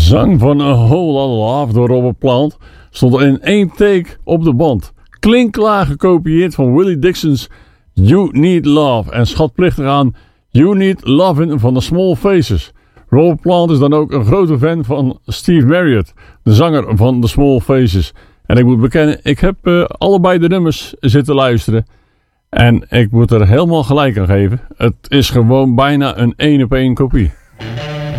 zang van A Whole Lotta Love door Robert Plant stond in één take op de band. Klinkklaar gekopieerd van Willie Dixon's You Need Love en schatplichtig aan You Need Lovin' van The Small Faces. Robert Plant is dan ook een grote fan van Steve Marriott, de zanger van The Small Faces. En ik moet bekennen, ik heb allebei de nummers zitten luisteren. En ik moet er helemaal gelijk aan geven. Het is gewoon bijna een 1-op-1 kopie.